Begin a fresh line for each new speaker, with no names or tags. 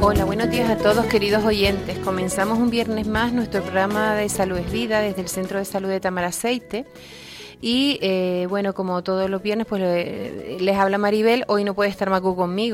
Hola, buenos días a todos, queridos oyentes. Comenzamos un viernes más nuestro programa de Salud es Vida desde el Centro de Salud de Tamaraceite. Y bueno, como todos los viernes, pues les habla Maribel. Hoy no puede estar Macu conmigo.